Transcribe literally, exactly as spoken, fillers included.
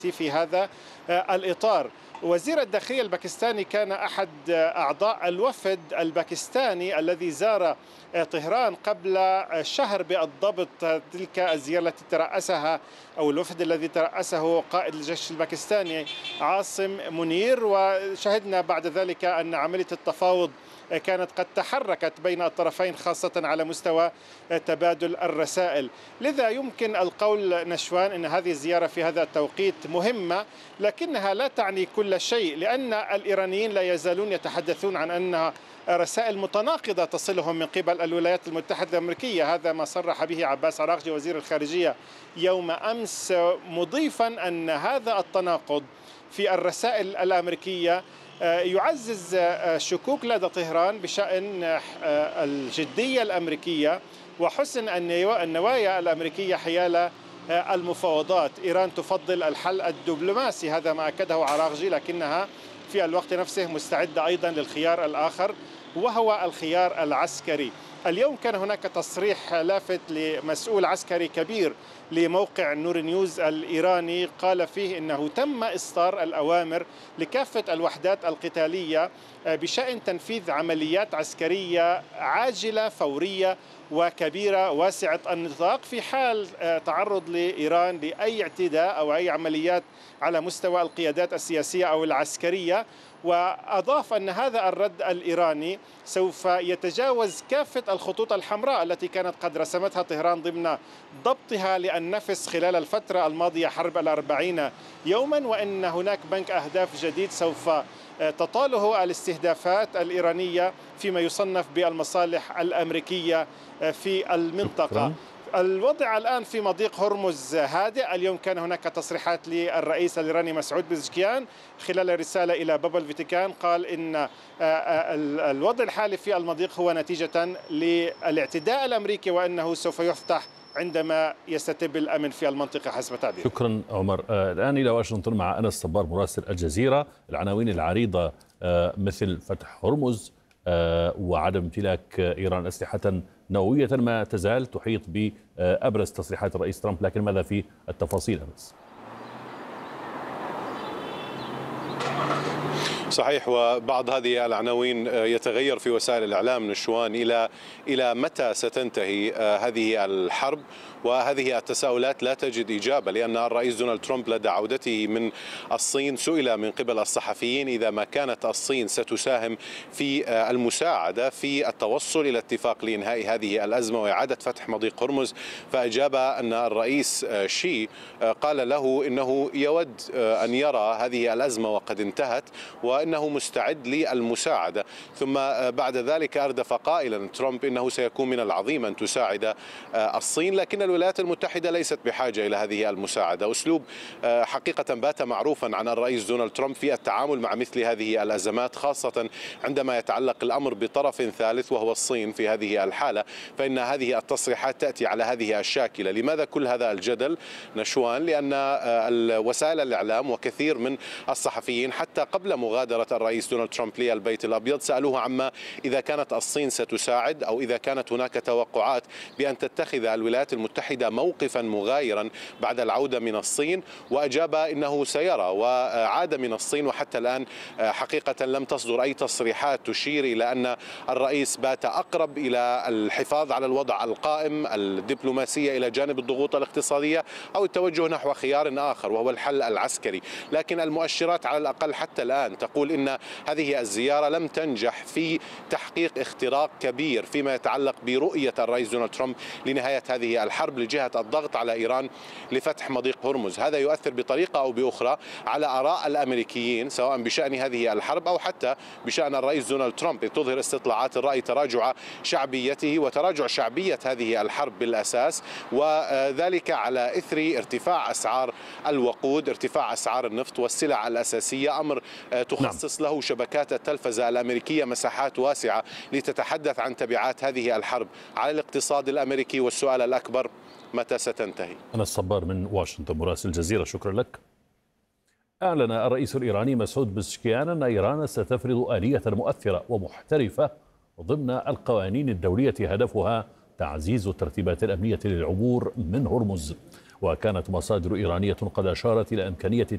في هذا الإطار. وزير الداخلية الباكستاني كان أحد أعضاء الوفد الباكستاني الذي زار طهران قبل شهر بالضبط. تلك الزيارة التي ترأسها أو الوفد الذي ترأسه قائد الجيش الباكستاني عاصم منير، وشهدنا بعد ذلك أن عملية التفاوض كانت قد تحركت بين الطرفين خاصة على مستوى تبادل الرسائل. لذا يمكن القول نشوان أن هذه الزيارة في هذا التوقيت مهمة، لكنها لا تعني كل شيء، لأن الإيرانيين لا يزالون يتحدثون عن أنها رسائل متناقضة تصلهم من قبل الولايات المتحدة الأمريكية. هذا ما صرح به عباس عراقجي وزير الخارجية يوم أمس، مضيفا أن هذا التناقض في الرسائل الأمريكية يعزز شكوك لدى طهران بشأن الجدية الأمريكية وحسن النوايا الأمريكية حيال المفاوضات. إيران تفضل الحل الدبلوماسي، هذا ما أكده عراقجي، لكنها في الوقت نفسه مستعدة أيضا للخيار الآخر وهو الخيار العسكري. اليوم كان هناك تصريح لافت لمسؤول عسكري كبير لموقع نور نيوز الإيراني، قال فيه إنه تم إصدار الأوامر لكافة الوحدات القتالية بشأن تنفيذ عمليات عسكرية عاجلة فورية وكبيرة واسعة النطاق في حال تعرض لإيران لأي اعتداء أو أي عمليات على مستوى القيادات السياسية أو العسكرية. وأضاف أن هذا الرد الإيراني سوف يتجاوز كافة الخطوط الحمراء التي كانت قد رسمتها طهران ضمن ضبطها للنفس خلال الفترة الماضية حرب الأربعين يوما، وأن هناك بنك أهداف جديد سوف تطاله الاستهدافات الإيرانية فيما يصنف بالمصالح الأمريكية في المنطقة. شكرا. الوضع الآن في مضيق هرمز هادئ. اليوم كان هناك تصريحات للرئيس الإيراني مسعود بزشكيان خلال رسالة إلى بابا الفاتيكان، قال إن الوضع الحالي في المضيق هو نتيجة للاعتداء الأمريكي وأنه سوف يفتح عندما يستتب الأمن في المنطقة حسب تعبيره. شكرا عمر. الآن إلى واشنطن مع أنس صبار مراسل الجزيرة. العناوين العريضة مثل فتح هرمز وعدم امتلاك إيران أسلحة نووية ما تزال تحيط بأبرز تصريحات الرئيس ترامب، لكن ماذا في التفاصيل أنس؟ صحيح، وبعض هذه العناوين يتغير في وسائل الإعلام نشوان إلى إلى متى ستنتهي هذه الحرب، وهذه التساؤلات لا تجد إجابة، لأن الرئيس دونالد ترامب لدى عودته من الصين سئل من قبل الصحفيين إذا ما كانت الصين ستساهم في المساعدة في التوصل إلى اتفاق لإنهاء هذه الأزمة وإعادة فتح مضيق هرمز، فأجاب أن الرئيس شي قال له إنه يود أن يرى هذه الأزمة وقد انتهت وإنه مستعد للمساعدة. ثم بعد ذلك أردف قائلا ترامب إنه سيكون من العظيم أن تساعد الصين، لكن الولايات المتحدة ليست بحاجة إلى هذه المساعدة. أسلوب حقيقة بات معروفا عن الرئيس دونالد ترامب في التعامل مع مثل هذه الأزمات، خاصة عندما يتعلق الأمر بطرف ثالث وهو الصين. في هذه الحالة فإن هذه التصريحات تأتي على هذه الشاكلة. لماذا كل هذا الجدل نشوان؟ لأن وسائل الإعلام وكثير من الصحفيين حتى قبل مغادرة الرئيس دونالد ترامب للبيت الأبيض سألوه عما إذا كانت الصين ستساعد أو إذا كانت هناك توقعات بأن تتخذ الولايات المتحدة موقفا مغايرا بعد العودة من الصين، وأجاب إنه سيرى. وعاد من الصين وحتى الآن حقيقة لم تصدر أي تصريحات تشير إلى أن الرئيس بات أقرب إلى الحفاظ على الوضع القائم الدبلوماسية إلى جانب الضغوط الاقتصادية أو التوجه نحو خيار آخر وهو الحل العسكري. لكن المؤشرات على الأقل حتى الآن تقول إن هذه الزيارة لم تنجح في تحقيق اختراق كبير فيما يتعلق برؤية الرئيس دونالد ترامب لنهاية هذه الحرب لجهة الضغط على إيران لفتح مضيق هرمز. هذا يؤثر بطريقة أو بأخرى على آراء الأمريكيين سواء بشأن هذه الحرب أو حتى بشأن الرئيس دونالد ترامب. تظهر استطلاعات الرأي تراجع شعبيته وتراجع شعبية هذه الحرب بالأساس، وذلك على إثر ارتفاع أسعار الوقود، ارتفاع أسعار النفط والسلع الأساسية، أمر تخصص له شبكات التلفزة الأمريكية مساحات واسعة لتتحدث عن تبعات هذه الحرب على الاقتصاد الأمريكي. والسؤال الأكبر متى ستنتهي؟ أنا الصبار من واشنطن مراسل الجزيرة، شكرا لك. أعلن الرئيس الإيراني مسعود بزشكيان أن إيران ستفرض آلية مؤثرة ومحترفة ضمن القوانين الدولية هدفها تعزيز الترتيبات الأمنية للعبور من هرمز. وكانت مصادر إيرانية قد أشارت إلى إمكانية